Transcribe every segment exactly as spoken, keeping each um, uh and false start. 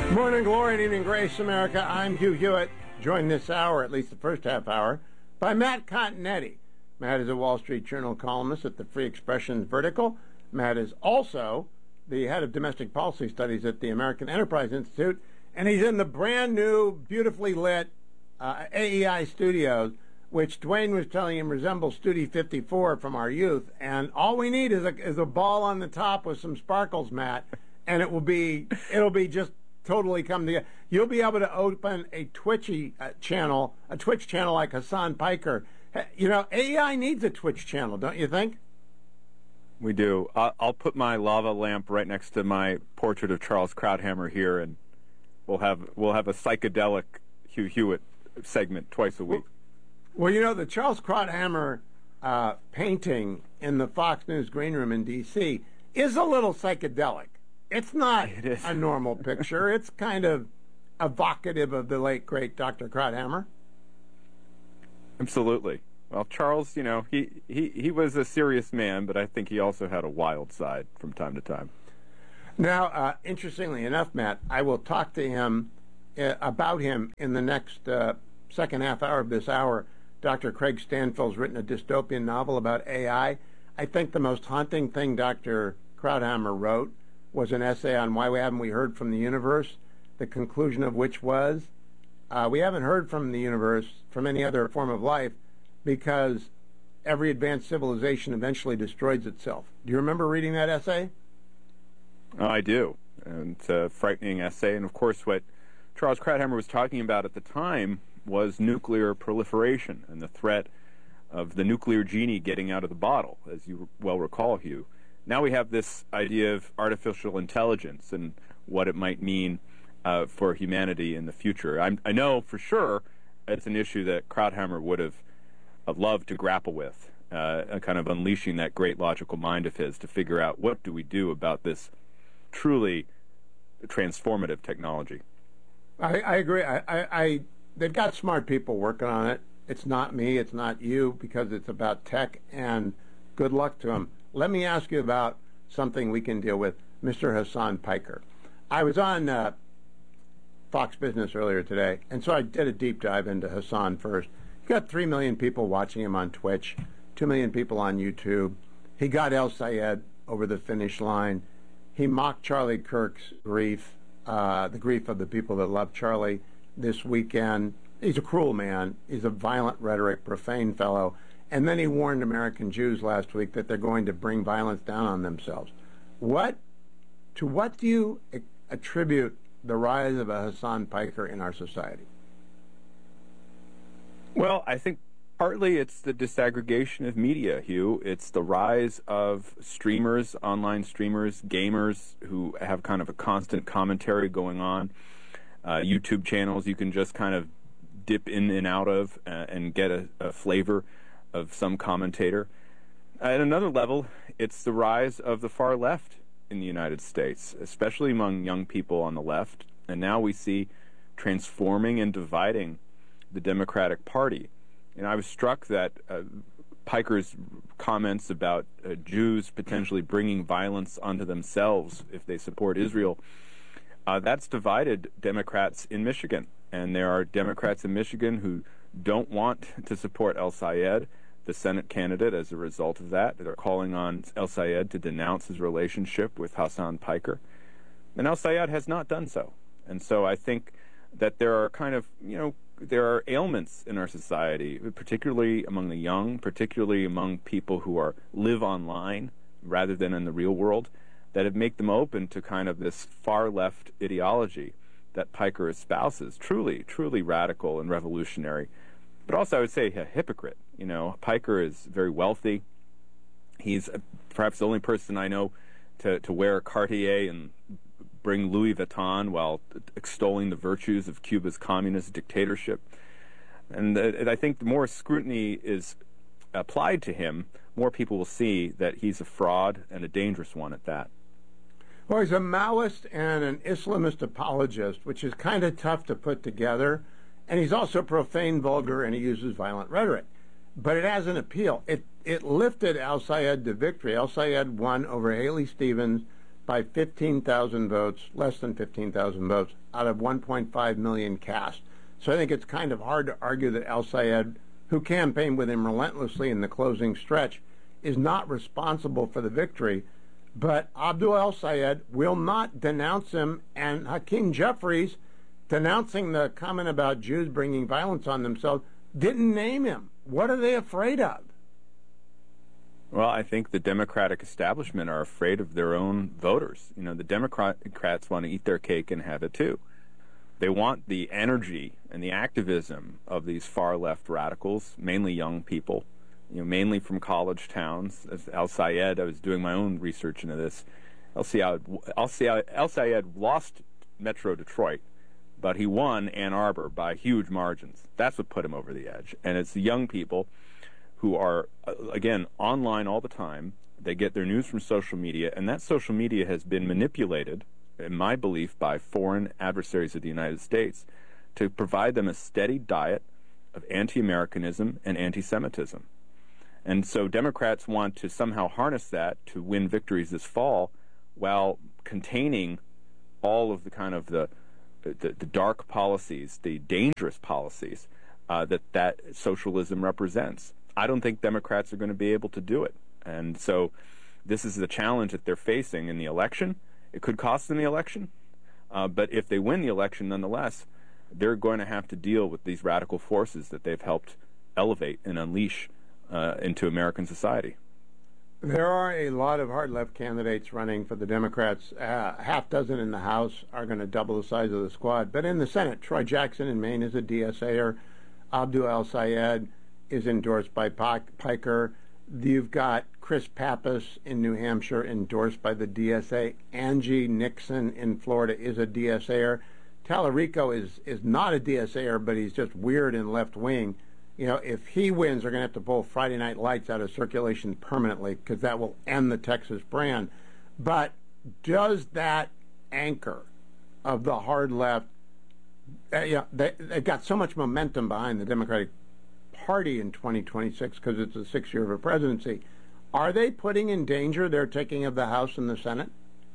Morning glory and evening grace, America. I'm Hugh Hewitt, joined this hour, at least the first half hour, by Matt Continetti. Matt is a Wall Street Journal columnist at the Free Expressions Vertical. Matt is also the head of domestic policy studies at the American Enterprise Institute, and he's in the brand new, beautifully lit uh, A E I studios, which Dwayne was telling him resembles Studio fifty-four from our youth. And all we need is a, is a ball on the top with some sparkles, Matt, and it will be it'll be just totally come together. You'll be able to open a Twitchy uh, channel, a Twitch channel like Hassan Piker. You know, A E I needs a Twitch channel, don't you think? We do. I'll, I'll put my lava lamp right next to my portrait of Charles Krauthammer here, and we'll have we'll have a psychedelic Hugh Hewitt segment twice a week. Well, well you know, the Charles Krauthammer uh, painting in the Fox News green room in D C is a little psychedelic. It's not it is. a normal picture. It's kind of evocative of the late, great Doctor Krauthammer. Absolutely. Well, Charles, you know, he, he, he was a serious man, but I think he also had a wild side from time to time. Now, uh, interestingly enough, Matt, I will talk to him uh, about him in the next uh, second half hour of this hour. Doctor Craig Stanfield's written a dystopian novel about A I. I think the most haunting thing Doctor Krauthammer wrote was an essay on why we haven't we heard from the universe, the conclusion of which was uh, we haven't heard from the universe, from any other form of life, because every advanced civilization eventually destroys itself. Do you remember reading that essay? Oh, I do. And it's a frightening essay. And, of course, what Charles Krauthammer was talking about at the time was nuclear proliferation and the threat of the nuclear genie getting out of the bottle, as you well recall, Hugh. Now we have this idea of artificial intelligence and what it might mean uh, for humanity in the future. I'm, I know for sure it's an issue that Krauthammer would have uh, loved to grapple with, uh, kind of unleashing that great logical mind of his to figure out what do we do about this truly transformative technology. I, I agree. I, I, I they've got smart people working on it. It's not me. It's not you, because it's about tech, and good luck to them. Let me ask you about something we can deal with, Mister Hassan Piker. I was on uh, Fox Business earlier today, and so I did a deep dive into Hassan first. He's got three million people watching him on Twitch, two million people on YouTube. He got El Sayed over the finish line. He mocked Charlie Kirk's grief, uh, the grief of the people that love Charlie this weekend. He's a cruel man. He's a violent rhetoric, profane fellow. And then he warned American Jews last week that they're going to bring violence down on themselves. What, to what do you attribute the rise of a Hassan Piker in our society? Well, I think partly it's the disaggregation of media, Hugh. It's the rise of streamers, online streamers, gamers who have kind of a constant commentary going on. Uh, YouTube channels you can just kind of dip in and out of uh, and get a, a flavor of some commentator. At another level, it's the rise of the far left in the United States, especially among young people on the left. And now we see transforming and dividing the Democratic Party. And I was struck that uh, Piker's comments about uh, Jews potentially bringing violence onto themselves if they support Israel, uh, that's divided Democrats in Michigan. And there are Democrats in Michigan who don't want to support El Sayed, the Senate candidate, as a result of that. They're calling on El Sayed to denounce his relationship with Hassan Piker. And El Sayed has not done so. And so I think that there are kind of, you know, there are ailments in our society, particularly among the young, particularly among people who are live online rather than in the real world, that have make them open to kind of this far left ideology that Piker espouses, truly, truly radical and revolutionary. But also, I would say a hypocrite. You know, Piker is very wealthy. He's perhaps the only person I know to, to wear Cartier and bring Louis Vuitton while extolling the virtues of Cuba's communist dictatorship. And uh, I think the more scrutiny is applied to him, more people will see that he's a fraud and a dangerous one at that. Well, he's a Maoist and an Islamist apologist, which is kind of tough to put together. And he's also profane, vulgar, and he uses violent rhetoric. But it has an appeal. It it lifted Al Sayed to victory. Al Sayed won over Haley Stevens by fifteen thousand votes, less than fifteen thousand votes, out of one point five million cast. So I think it's kind of hard to argue that El-Sayed, who campaigned with him relentlessly in the closing stretch, is not responsible for the victory. But Abdul El-Sayed will not denounce him, and Hakeem Jeffries, denouncing the comment about Jews bringing violence on themselves, didn't name him. What are they afraid of? Well, I think the Democratic establishment are afraid of their own voters. You know, the Democrats want to eat their cake and have it too. They want the energy and the activism of these far-left radicals, mainly young people, you know, mainly from college towns. As El-Sayed, I was doing my own research into this. El-Sayed, El-Sayed lost Metro Detroit, but he won Ann Arbor by huge margins. That's what put him over the edge. And it's the young people who are, again, online all the time. They get their news from social media, and that social media has been manipulated, in my belief, by foreign adversaries of the United States to provide them a steady diet of anti-Americanism and anti-Semitism. And so Democrats want to somehow harness that to win victories this fall while containing all of the kind of the, the, the dark policies, the dangerous policies uh, that that socialism represents. I don't think Democrats are going to be able to do it. And so this is the challenge that they're facing in the election. It could cost them the election, uh, but if they win the election nonetheless, they're going to have to deal with these radical forces that they've helped elevate and unleash uh, into American society. There are a lot of hard-left candidates running for the Democrats. Uh, half dozen in the House are going to double the size of the squad. But in the Senate, Troy Jackson in Maine is a D S A-er. Abdul El-Sayed is endorsed by Piker. You've got Chris Pappas in New Hampshire endorsed by the D S A. Angie Nixon in Florida is a D S A-er. Tallarico is, is not a D S A-er, but he's just weird and left-wing. You know, if he wins, they're going to have to pull Friday Night Lights out of circulation permanently because that will end the Texas brand. But does that anchor of the hard left, uh, you know, they, they've got so much momentum behind the Democratic Party in twenty twenty-six because it's the sixth year of a presidency. Are they putting in danger their taking of the House and the Senate?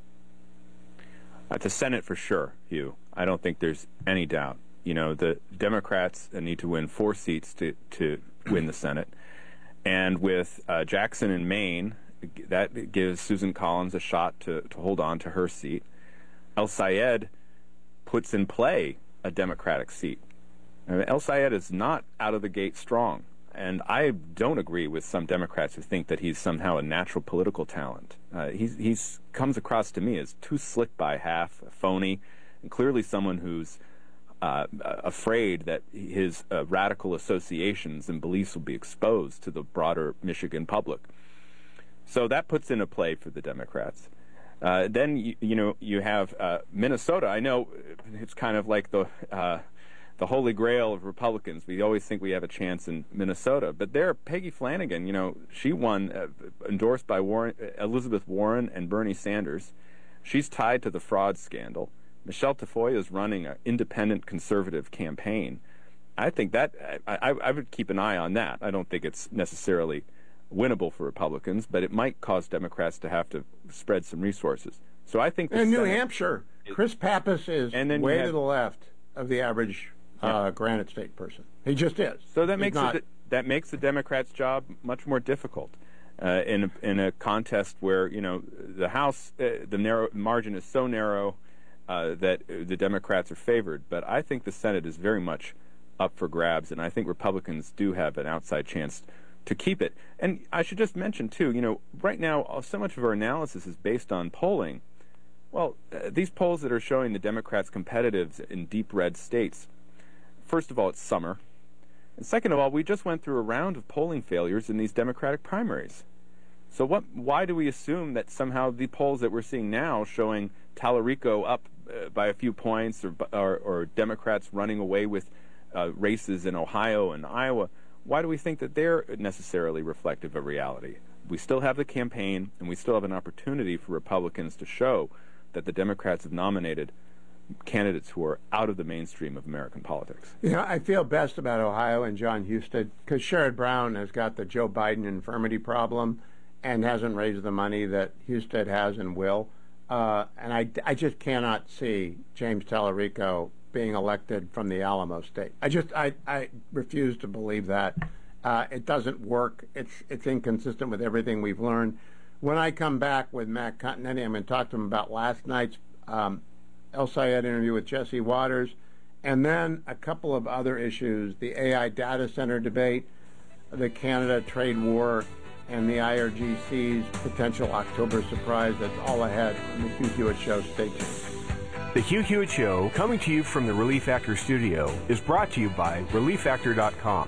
Uh, the Senate for sure, Hugh. I don't think there's any doubt. You know, the Democrats need to win four seats to, to win the Senate. And with uh, Jackson in Maine, that gives Susan Collins a shot to, to hold on to her seat. El-Sayed puts in play a Democratic seat. I mean, El-Sayed is not out of the gate strong. And I don't agree with some Democrats who think that he's somehow a natural political talent. Uh, he's he's comes across to me as too slick by half, phony, and clearly someone who's uh, afraid that his uh, radical associations and beliefs will be exposed to the broader Michigan public. So that puts into play for the Democrats. Uh, then, you, you know, you have uh, Minnesota. I know it's kind of like the... Uh, the holy grail of Republicans. We always think we have a chance in Minnesota. But there, Peggy Flanagan, you know, she won, uh, endorsed by Warren, Elizabeth Warren and Bernie Sanders. She's tied to the fraud scandal. Michelle Tafoya is running an independent conservative campaign. I think that, I, I, I would keep an eye on that. I don't think it's necessarily winnable for Republicans, but it might cause Democrats to have to spread some resources. So I think... In New Hampshire, Chris Pappas is way to the left of the average Uh, Granite State person. He just is. So that makes not, it, that makes the Democrats' job much more difficult uh, in a, in a contest where, you know, the House, uh, the narrow margin is so narrow uh, that the Democrats are favored. But I think the Senate is very much up for grabs, and I think Republicans do have an outside chance to keep it. And I should just mention too, you know, right now so much of our analysis is based on polling. Well, uh, these polls that are showing the Democrats competitive in deep red states. First of all, it's summer. And second of all, we just went through a round of polling failures in these Democratic primaries. So what? Why do we assume that somehow the polls that we're seeing now showing Tallarico up uh, by a few points or, or, or Democrats running away with uh, races in Ohio and Iowa, why do we think that they're necessarily reflective of reality? We still have the campaign, and we still have an opportunity for Republicans to show that the Democrats have nominated candidates who are out of the mainstream of American politics. You know, I feel best about Ohio and John Husted because Sherrod Brown has got the Joe Biden infirmity problem and hasn't raised the money that Husted has and will. uh, and I, I just cannot see James Tallarico being elected from the Alamo state. I just I, I refuse to believe that. Uh, it doesn't work. It's it's inconsistent with everything we've learned. When I come back with Matt Continetti, I'm going to talk to him about last night's um, El Sayed interview with Jesse Waters, and then a couple of other issues: the A I data center debate, the Canada trade war, and the I R G C's potential October surprise. That's all ahead on the Hugh Hewitt Show. Stay tuned. The Hugh Hewitt Show, coming to you from the Relief Factor studio, is brought to you by relief factor dot com.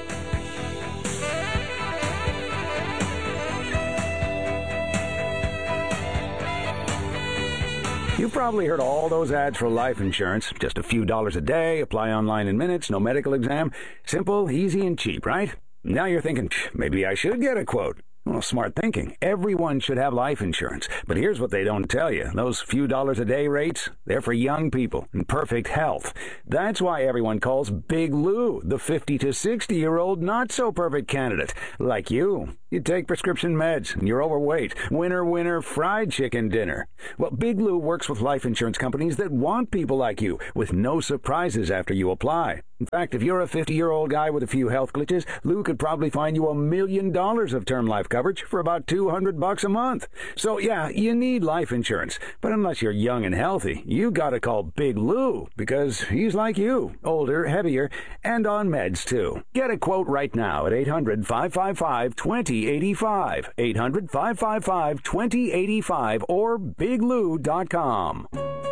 You've probably heard all those ads for life insurance. Just a few dollars a day, apply online in minutes, no medical exam. Simple, easy, and cheap, right? Now you're thinking, maybe I should get a quote. Well, smart thinking. Everyone should have life insurance. But here's what they don't tell you. Those few dollars a day rates, they're for young people in perfect health. That's why everyone calls Big Lou the fifty to sixty-year-old not-so-perfect candidate. Like you. You take prescription meds, and you're overweight. Winner, winner, fried chicken dinner. Well, Big Lou works with life insurance companies that want people like you, with no surprises after you apply. In fact, if you're a fifty-year-old guy with a few health glitches, Lou could probably find you a million dollars of term life coverage for about two hundred bucks a month. So, yeah, you need life insurance. But unless you're young and healthy, you gotta call Big Lou, because he's like you, older, heavier, and on meds, too. Get a quote right now at eight hundred, five five five, two zero eight five, eight hundred, five five five, two zero eight five, or big lou dot com.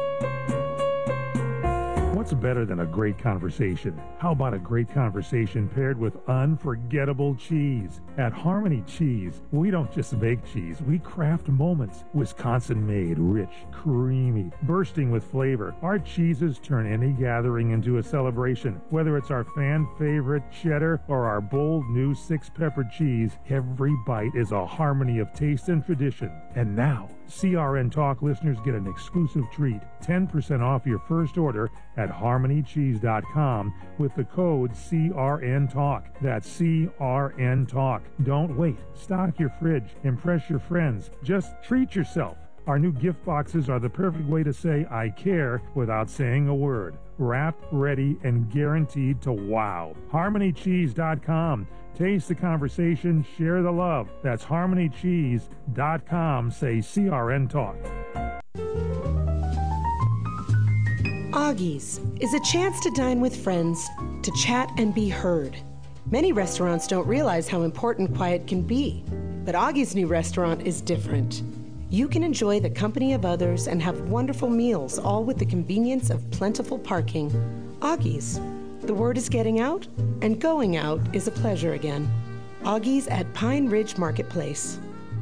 What's better than a great conversation? How about a great conversation paired with unforgettable cheese? At Harmony Cheese, we don't just bake cheese, we craft moments. Wisconsin-made, rich, creamy, bursting with flavor. Our cheeses turn any gathering into a celebration. Whether it's our fan-favorite cheddar or our bold new six-pepper cheese, every bite is a harmony of taste and tradition. And now, C R N Talk listeners get an exclusive treat, ten percent off your first order at harmony cheese dot com with the code C R N Talk. That's C R N Talk. Don't wait. Stock your fridge. Impress your friends. Just treat yourself. Our new gift boxes are the perfect way to say I care without saying a word. Wrapped, ready, and guaranteed to wow. harmony cheese dot com. Taste the conversation, share the love. That's harmony cheese dot com. Say C R N Talk. Augie's is a chance to dine with friends, to chat and be heard. Many restaurants don't realize how important quiet can be, but Augie's new restaurant is different. You can enjoy the company of others and have wonderful meals, all with the convenience of plentiful parking. Augie's. The word is getting out, and going out is a pleasure again. Augie's at Pine Ridge Marketplace.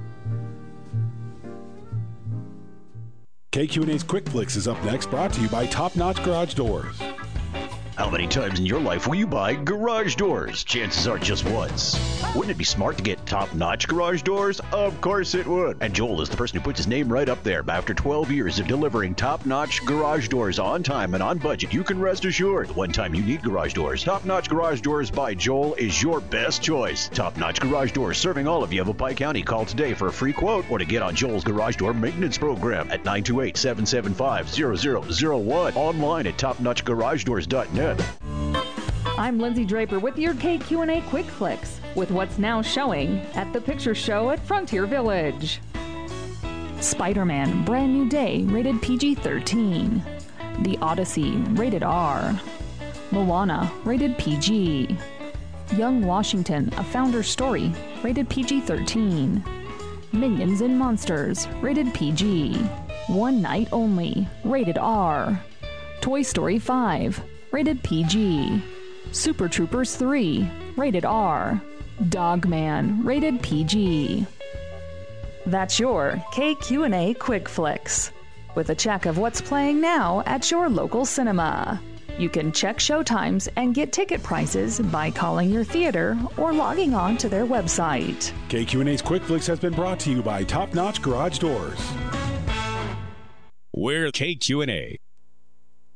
K Q and A's Quick Flicks is up next, brought to you by Top Notch Garage Doors. How many times in your life will you buy garage doors? Chances are just once. Wouldn't it be smart to get top-notch garage doors? Of course it would. And Joel is the person who puts his name right up there. After twelve years of delivering top-notch garage doors on time and on budget, you can rest assured the one time you need garage doors, Top-Notch Garage Doors by Joel is your best choice. Top-Notch Garage Doors serving all of Yavapai County. Call today for a free quote or to get on Joel's garage door maintenance program at nine two eight, seven seven five, zero zero zero one. Online at top notch garage doors dot net. I'm Lindsay Draper with your K Q and A Quick Flicks with what's now showing at the Picture Show at Frontier Village. Spider-Man, Brand New Day, rated P G thirteen. The Odyssey, rated R. Moana, rated P G. Young Washington, A Founder's Story, rated P G thirteen. Minions and Monsters, rated P G. One Night Only, rated R. Toy Story five, rated P G. Super Troopers three, rated R. Dogman, rated P G. That's your K Q and A Quick Flicks, with a check of what's playing now at your local cinema. You can check showtimes and get ticket prices by calling your theater or logging on to their website. K Q and A's Quick Flicks has been brought to you by Top Notch Garage Doors. We're K Q and A.